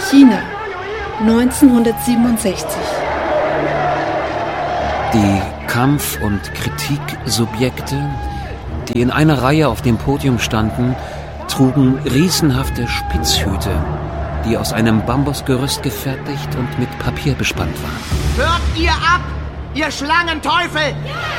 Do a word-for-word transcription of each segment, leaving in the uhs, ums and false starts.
China, neunzehnhundertsiebenundsechzig. Die Kampf- und Kritiksubjekte, die in einer Reihe auf dem Podium standen, trugen riesenhafte Spitzhüte, die aus einem Bambusgerüst gefertigt und mit Papier bespannt waren. Hört ihr ab, ihr Schlangenteufel!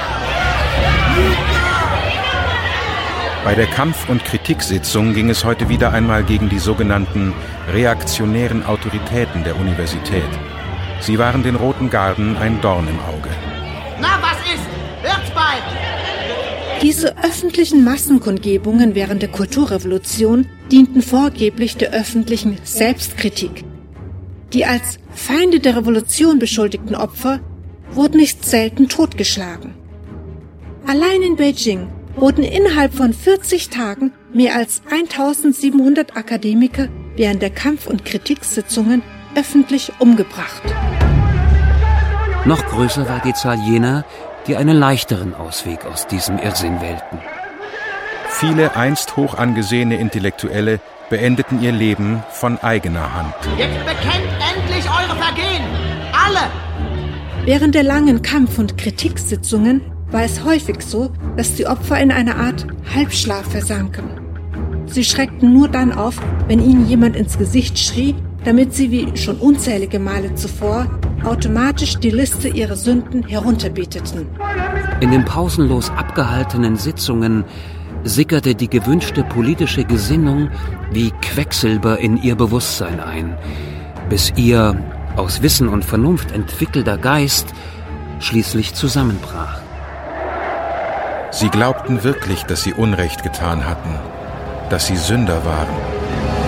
Bei der Kampf- und Kritiksitzung ging es heute wieder einmal gegen die sogenannten reaktionären Autoritäten der Universität. Sie waren den Roten Garden ein Dorn im Auge. Na, was ist? Hört's bald! Diese öffentlichen Massenkundgebungen während der Kulturrevolution dienten vorgeblich der öffentlichen Selbstkritik. Die als Feinde der Revolution beschuldigten Opfer wurden nicht selten totgeschlagen. Allein in Beijing wurden innerhalb von vierzig Tagen mehr als eintausendsiebenhundert Akademiker während der Kampf- und Kritiksitzungen öffentlich umgebracht. Noch größer war die Zahl jener, die einen leichteren Ausweg aus diesem Irrsinn wählten. Viele einst hoch angesehene Intellektuelle beendeten ihr Leben von eigener Hand. Jetzt bekennt endlich eure Vergehen! Alle! Während der langen Kampf- und Kritiksitzungen war es häufig so, dass die Opfer in einer Art Halbschlaf versanken. Sie schreckten nur dann auf, wenn ihnen jemand ins Gesicht schrie, damit sie wie schon unzählige Male zuvor automatisch die Liste ihrer Sünden herunterbeteten. In den pausenlos abgehaltenen Sitzungen sickerte die gewünschte politische Gesinnung wie Quecksilber in ihr Bewusstsein ein, bis ihr aus Wissen und Vernunft entwickelter Geist schließlich zusammenbrach. Sie glaubten wirklich, dass sie Unrecht getan hatten, dass sie Sünder waren.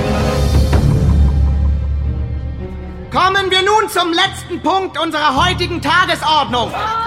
Kommen wir nun zum letzten Punkt unserer heutigen Tagesordnung.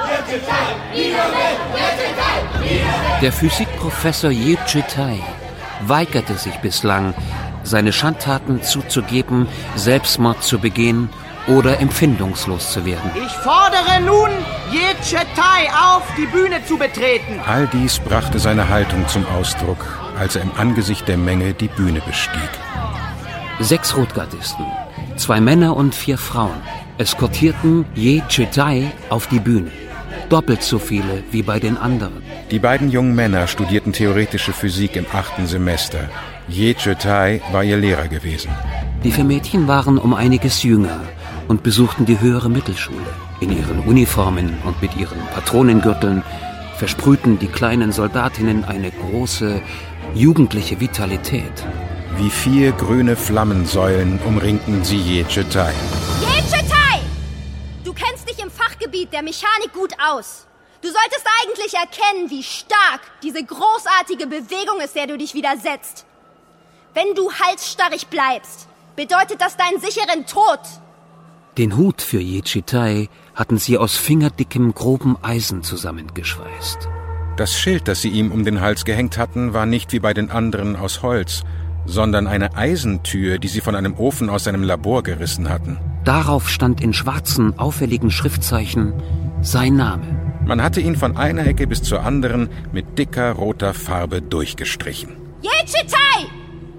Der Physikprofessor Ye Zhitai weigerte sich bislang, seine Schandtaten zuzugeben, Selbstmord zu begehen oder empfindungslos zu werden. Ich fordere nun Ye Zhitai auf, die Bühne zu betreten. All dies brachte seine Haltung zum Ausdruck, als er im Angesicht der Menge die Bühne bestieg. Sechs Rotgardisten, zwei Männer und vier Frauen, eskortierten Ye Zhitai auf die Bühne. Doppelt so viele wie bei den anderen. Die beiden jungen Männer studierten theoretische Physik im achten Semester. Ye Zhitai war ihr Lehrer gewesen. Die vier Mädchen waren um einiges jünger und besuchten die höhere Mittelschule. In ihren Uniformen und mit ihren Patronengürteln versprühten die kleinen Soldatinnen eine große, jugendliche Vitalität. Wie vier grüne Flammensäulen umringten sie Ye Zhitai. Ye Zhitai! Du kennst dich im Fachgebiet der Mechanik gut aus. Du solltest eigentlich erkennen, wie stark diese großartige Bewegung ist, der du dich widersetzt. Wenn du halsstarrig bleibst, bedeutet das deinen sicheren Tod. Den Hut für Ye Zhitai hatten sie aus fingerdickem, grobem Eisen zusammengeschweißt. Das Schild, das sie ihm um den Hals gehängt hatten, war nicht wie bei den anderen aus Holz, sondern eine Eisentür, die sie von einem Ofen aus seinem Labor gerissen hatten. Darauf stand in schwarzen, auffälligen Schriftzeichen sein Name. Man hatte ihn von einer Ecke bis zur anderen mit dicker roter Farbe durchgestrichen. Ye Zhitai!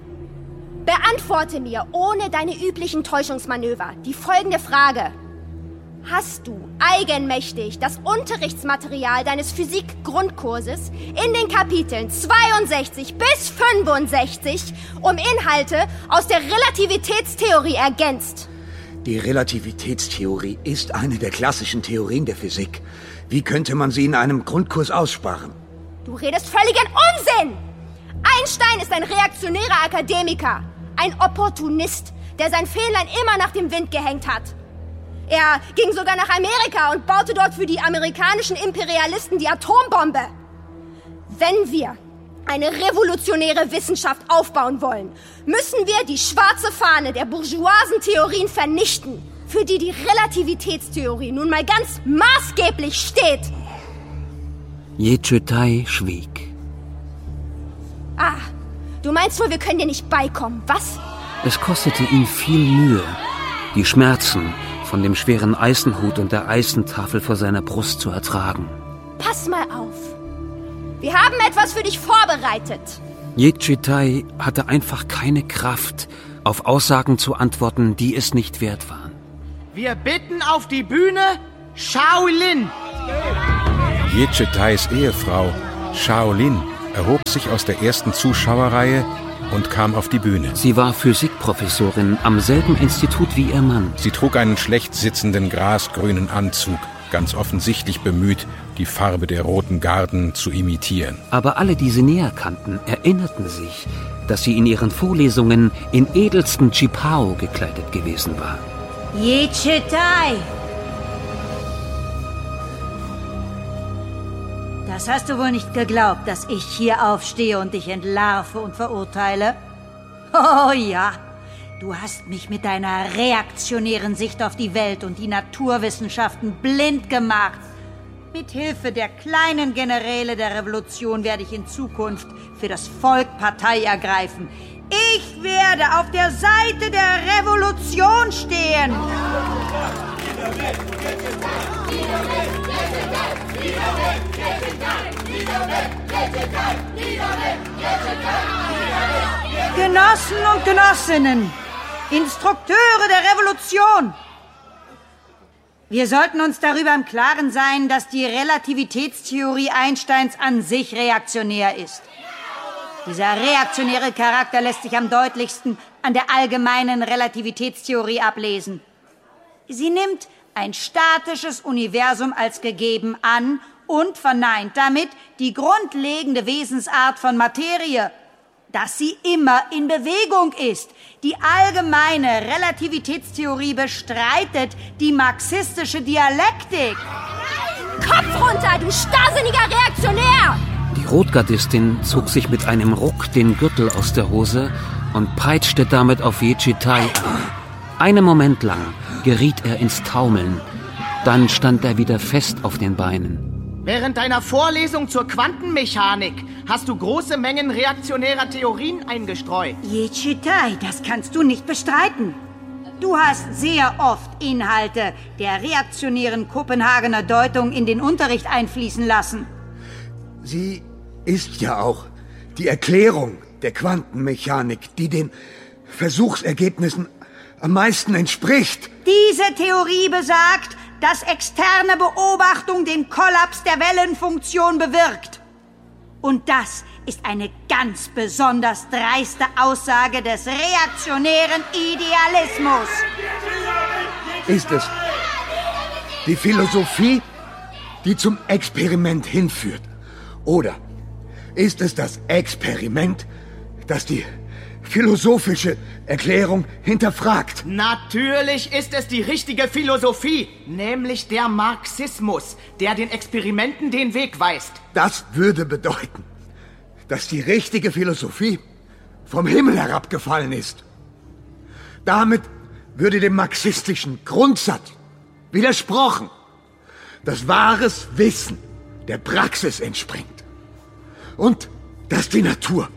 Beantworte mir ohne deine üblichen Täuschungsmanöver die folgende Frage. Hast du eigenmächtig das Unterrichtsmaterial deines Physik-Grundkurses in den Kapiteln zweiundsechzig bis fünfundsechzig um Inhalte aus der Relativitätstheorie ergänzt? Die Relativitätstheorie ist eine der klassischen Theorien der Physik. Wie könnte man sie in einem Grundkurs aussparen? Du redest völligen Unsinn! Einstein ist ein reaktionärer Akademiker, ein Opportunist, der sein Fähnlein immer nach dem Wind gehängt hat. Er ging sogar nach Amerika und baute dort für die amerikanischen Imperialisten die Atombombe. Wenn wir eine revolutionäre Wissenschaft aufbauen wollen, müssen wir die schwarze Fahne der bourgeoisen Theorien vernichten, für die die Relativitätstheorie nun mal ganz maßgeblich steht. Ye Zhitai schwieg. Ah, du meinst wohl, wir können dir nicht beikommen, was? Es kostete ihn viel Mühe, die Schmerzen von dem schweren Eisenhut und der Eisentafel vor seiner Brust zu ertragen. Pass mal auf. Wir haben etwas für dich vorbereitet. Ye Zhitai hatte einfach keine Kraft, auf Aussagen zu antworten, die es nicht wert waren. Wir bitten auf die Bühne Shaolin. Ye Chetais Ehefrau, Shaolin, erhob sich aus der ersten Zuschauerreihe und kam auf die Bühne. Sie war Physikprofessorin am selben Institut wie ihr Mann. Sie trug einen schlecht sitzenden grasgrünen Anzug, ganz offensichtlich bemüht, die Farbe der Roten Garden zu imitieren. Aber alle, die sie näher kannten, erinnerten sich, dass sie in ihren Vorlesungen in edelsten Chipao gekleidet gewesen war. Ye Chetai! Das hast du wohl nicht geglaubt, dass ich hier aufstehe und dich entlarve und verurteile? Oh ja, du hast mich mit deiner reaktionären Sicht auf die Welt und die Naturwissenschaften blind gemacht. Mit Hilfe der kleinen Generäle der Revolution werde ich in Zukunft für das Volk Partei ergreifen. Ich werde auf der Seite der Revolution stehen. Genossen und Genossinnen, Instrukteure der Revolution. Wir sollten uns darüber im Klaren sein, dass die Relativitätstheorie Einsteins an sich reaktionär ist. Dieser reaktionäre Charakter lässt sich am deutlichsten an der allgemeinen Relativitätstheorie ablesen. Sie nimmt ein statisches Universum als gegeben an und verneint damit die grundlegende Wesensart von Materie, dass sie immer in Bewegung ist. Die allgemeine Relativitätstheorie bestreitet die marxistische Dialektik. Kopf runter, du starrsinniger Reaktionär! Die Rotgardistin zog sich mit einem Ruck den Gürtel aus der Hose und peitschte damit auf Ye Chetai an. Einen Moment lang geriet er ins Taumeln. Dann stand er wieder fest auf den Beinen. Während deiner Vorlesung zur Quantenmechanik hast du große Mengen reaktionärer Theorien eingestreut. Ye Chetai, das kannst du nicht bestreiten. Du hast sehr oft Inhalte der reaktionären Kopenhagener Deutung in den Unterricht einfließen lassen. Sie ist ja auch die Erklärung der Quantenmechanik, die den Versuchsergebnissen am meisten entspricht. Diese Theorie besagt, dass externe Beobachtung den Kollaps der Wellenfunktion bewirkt. Und das ist eine ganz besonders dreiste Aussage des reaktionären Idealismus. Ist es die Philosophie, die zum Experiment hinführt? Oder ist es das Experiment, das die philosophische Erklärung hinterfragt? Natürlich ist es die richtige Philosophie, nämlich der Marxismus, der den Experimenten den Weg weist. Das würde bedeuten, dass die richtige Philosophie vom Himmel herabgefallen ist. Damit würde dem marxistischen Grundsatz widersprochen, dass wahres Wissen der Praxis entspringt und dass die Natur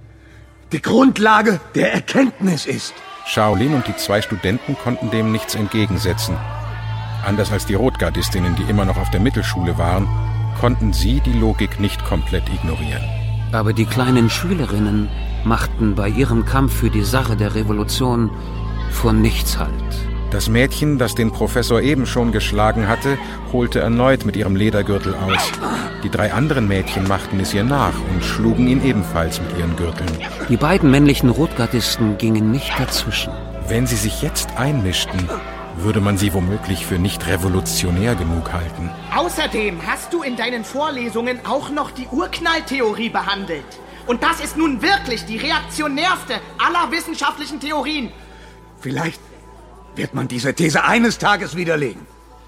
die Grundlage der Erkenntnis ist. Shaolin und die zwei Studenten konnten dem nichts entgegensetzen. Anders als die Rotgardistinnen, die immer noch auf der Mittelschule waren, konnten sie die Logik nicht komplett ignorieren. Aber die kleinen Schülerinnen machten bei ihrem Kampf für die Sache der Revolution von nichts Halt. Das Mädchen, das den Professor eben schon geschlagen hatte, holte erneut mit ihrem Ledergürtel aus. Die drei anderen Mädchen machten es ihr nach und schlugen ihn ebenfalls mit ihren Gürteln. Die beiden männlichen Rotgardisten gingen nicht dazwischen. Wenn sie sich jetzt einmischten, würde man sie womöglich für nicht revolutionär genug halten. Außerdem hast du in deinen Vorlesungen auch noch die Urknalltheorie behandelt. Und das ist nun wirklich die reaktionärste aller wissenschaftlichen Theorien. Vielleicht wird man diese These eines Tages widerlegen.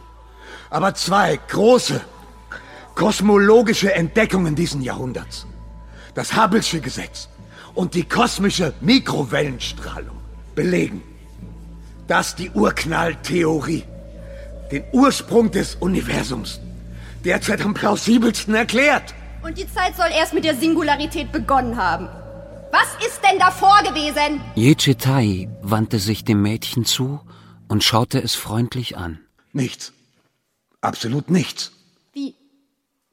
Aber zwei große kosmologische Entdeckungen diesen Jahrhunderts, das Hubble'sche Gesetz und die kosmische Mikrowellenstrahlung, belegen, dass die Urknalltheorie den Ursprung des Universums derzeit am plausibelsten erklärt. Und die Zeit soll erst mit der Singularität begonnen haben. Was ist denn davor gewesen? Ye Chetai wandte sich dem Mädchen zu und schaute es freundlich an. Nichts. Absolut nichts. Wie?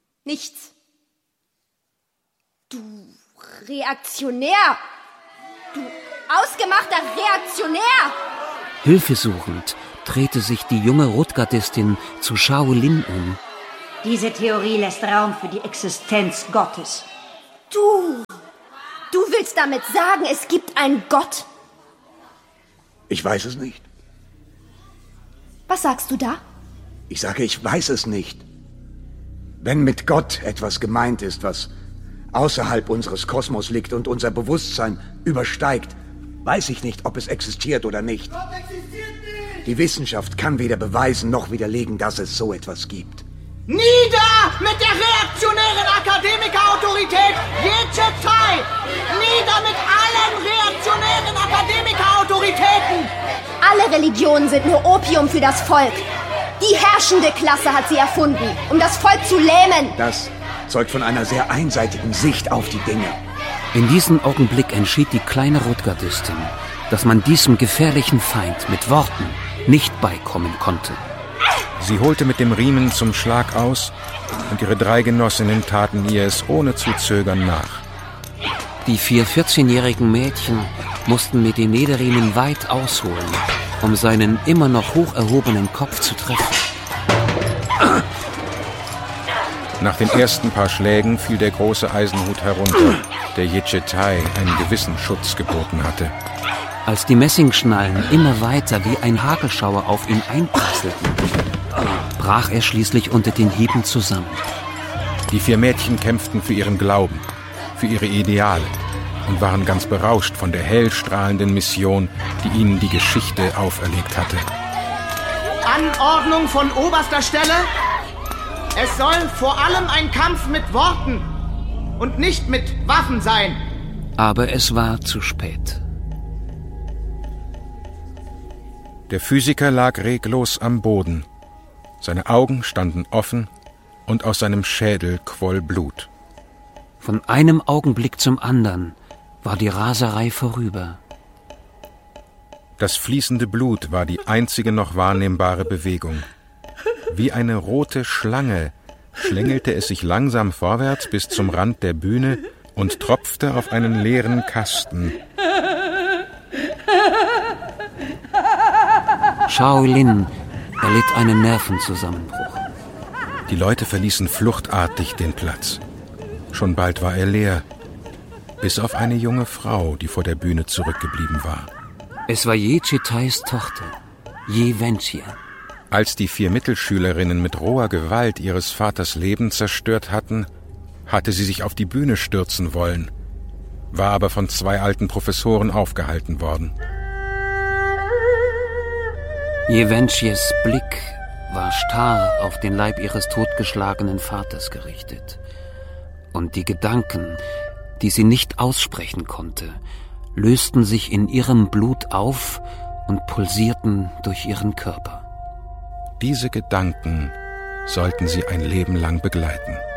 Nichts? Du Reaktionär! Du ausgemachter Reaktionär! Hilfesuchend drehte sich die junge Rotgardistin zu Shaolin um. Diese Theorie lässt Raum für die Existenz Gottes. Du, du willst damit sagen, es gibt einen Gott? Ich weiß es nicht. Was sagst du da? Ich sage, ich weiß es nicht. Wenn mit Gott etwas gemeint ist, was außerhalb unseres Kosmos liegt und unser Bewusstsein übersteigt, weiß ich nicht, ob es existiert oder nicht. Gott existiert nicht! Die Wissenschaft kann weder beweisen noch widerlegen, dass es so etwas gibt. Nieder mit der reaktionären Akademikerautorität Yechetai! Nieder mit allen reaktionären Akademikerautoritäten! Alle Religionen sind nur Opium für das Volk. Die herrschende Klasse hat sie erfunden, um das Volk zu lähmen. Das zeugt von einer sehr einseitigen Sicht auf die Dinge. In diesem Augenblick entschied die kleine Rotgardistin, dass man diesem gefährlichen Feind mit Worten nicht beikommen konnte. Sie holte mit dem Riemen zum Schlag aus und ihre drei Genossinnen taten ihr es ohne zu zögern nach. Die vier vierzehnjährigen Mädchen mussten mit dem Lederriemen weit ausholen, um seinen immer noch hoch erhobenen Kopf zu treffen. Nach den ersten paar Schlägen fiel der große Eisenhut herunter, der Yechetai einen gewissen Schutz geboten hatte. Als die Messingschnallen immer weiter wie ein Hagelschauer auf ihn einprasselten, brach er schließlich unter den Hieben zusammen. Die vier Mädchen kämpften für ihren Glauben, für ihre Ideale und waren ganz berauscht von der hellstrahlenden Mission, die ihnen die Geschichte auferlegt hatte. Anordnung von oberster Stelle. Es soll vor allem ein Kampf mit Worten und nicht mit Waffen sein. Aber es war zu spät. Der Physiker lag reglos am Boden. Seine Augen standen offen und aus seinem Schädel quoll Blut. Von einem Augenblick zum anderen war die Raserei vorüber. Das fließende Blut war die einzige noch wahrnehmbare Bewegung. Wie eine rote Schlange schlängelte es sich langsam vorwärts bis zum Rand der Bühne und tropfte auf einen leeren Kasten. Shaolin erlitt einen Nervenzusammenbruch. Die Leute verließen fluchtartig den Platz. Schon bald war er leer, bis auf eine junge Frau, die vor der Bühne zurückgeblieben war. Es war Yechetais Tochter, Ye Wenjie. Als die vier Mittelschülerinnen mit roher Gewalt ihres Vaters Leben zerstört hatten, hatte sie sich auf die Bühne stürzen wollen, war aber von zwei alten Professoren aufgehalten worden. Ye Wenjies Blick war starr auf den Leib ihres totgeschlagenen Vaters gerichtet. Und die Gedanken, die sie nicht aussprechen konnte, lösten sich in ihrem Blut auf und pulsierten durch ihren Körper. Diese Gedanken sollten sie ein Leben lang begleiten.